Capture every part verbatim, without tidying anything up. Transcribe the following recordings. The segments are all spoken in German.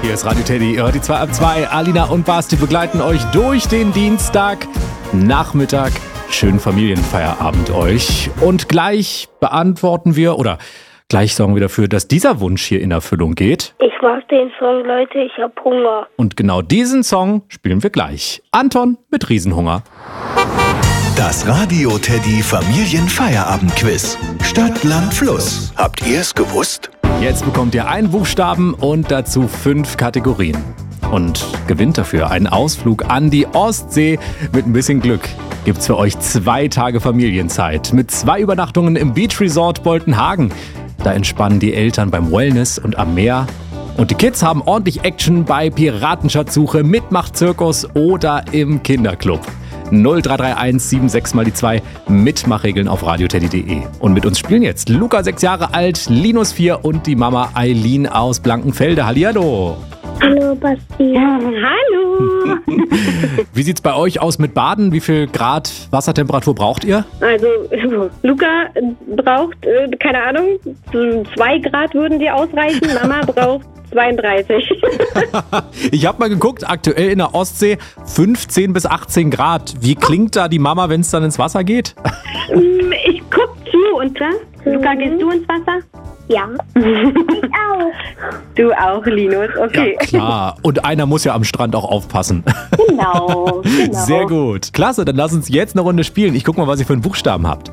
Hier ist Radio Teddy, ihr hört die zwei ab zwei. Alina und Basti begleiten euch durch den Dienstag Nachmittag. Schönen Familienfeierabend euch. Und gleich beantworten wir, oder gleich sorgen wir dafür, dass dieser Wunsch hier in Erfüllung geht. Ich mag den Song, Leute, ich hab Hunger. Und genau diesen Song spielen wir gleich. Anton mit Riesenhunger. Das Radio Teddy Familienfeierabend-Quiz. Stadt, Land, Fluss. Habt ihr es gewusst? Jetzt bekommt ihr einen Buchstaben und dazu fünf Kategorien. Und gewinnt dafür einen Ausflug an die Ostsee. Mit ein bisschen Glück gibt's für euch zwei Tage Familienzeit. Mit zwei Übernachtungen im Beach Resort Boltenhagen. Da entspannen die Eltern beim Wellness und am Meer. Und die Kids haben ordentlich Action bei Piratenschatzsuche, Mitmachzirkus oder im Kinderclub. null drei drei eins sieben sechs mal die zwei, Mitmachregeln auf radioteddy punkt de. Und mit uns spielen jetzt Luca, sechs Jahre alt, Linus, vier und die Mama Eileen aus Blankenfelde. Hallihallo. Hallo, Basti. Hallo. Wie sieht's bei euch aus mit Baden? Wie viel Grad Wassertemperatur braucht ihr? Also, Luca braucht, äh, keine Ahnung, zwei Grad würden dir ausreichen. Mama braucht zweiunddreißig. Ich habe mal geguckt, aktuell in der Ostsee fünfzehn bis achtzehn Grad. Wie klingt da die Mama, wenn es dann ins Wasser geht? Ich guck zu und klar. Luca, gehst du ins Wasser? Ja. Ich auch. Du auch, Linus, okay. Ja, klar. Und einer muss ja am Strand auch aufpassen. Genau, genau. Sehr gut. Klasse, dann lass uns jetzt eine Runde spielen. Ich guck mal, was ihr für einen Buchstaben habt.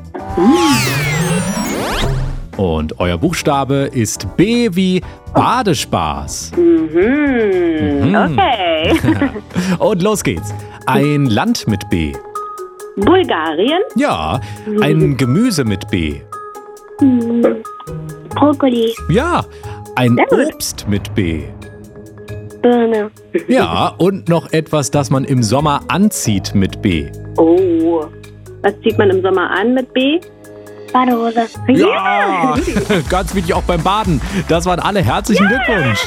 Und euer Buchstabe ist B wie Badespaß. Mhm, Mhm. okay. Und los geht's. Ein Land mit B. Bulgarien, Ja, ein Gemüse mit B. Brokkoli. Ja, ein Sehr gut. Obst mit B. Birne. Ja, und noch etwas, das man im Sommer anzieht mit B. oh. Was zieht man im Sommer an mit B? Badehose. Ja, ganz wichtig auch beim Baden. Das waren alle. Herzlichen Glückwunsch.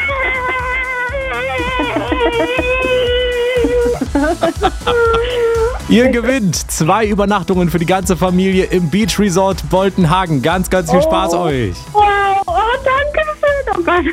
Ihr gewinnt zwei Übernachtungen für die ganze Familie im Beach Resort Boltenhagen. Ganz, ganz viel Spaß euch. Wow, oh, danke. Oh Gott.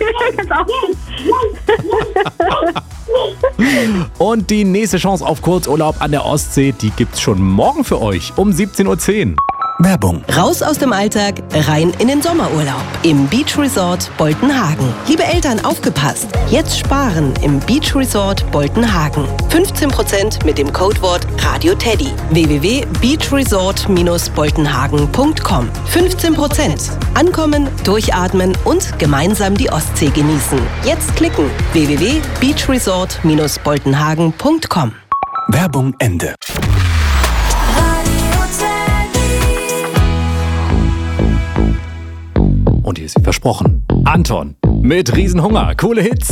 Und die nächste Chance auf Kurzurlaub an der Ostsee, die gibt's schon morgen für euch um siebzehn Uhr zehn. Werbung. Raus aus dem Alltag, rein in den Sommerurlaub im Beach Resort Boltenhagen. Liebe Eltern, aufgepasst! Jetzt sparen im Beach Resort Boltenhagen. fünfzehn Prozent mit dem Codewort RADIOTEDDY. w w w punkt beach resort dash boltenhagen punkt com. fünfzehn Prozent. Ankommen, durchatmen und gemeinsam die Ostsee genießen. Jetzt klicken. w w w punkt beach resort dash boltenhagen punkt com. Werbung Ende. Und hier ist wie versprochen Anton mit Riesenhunger. Coole Hits.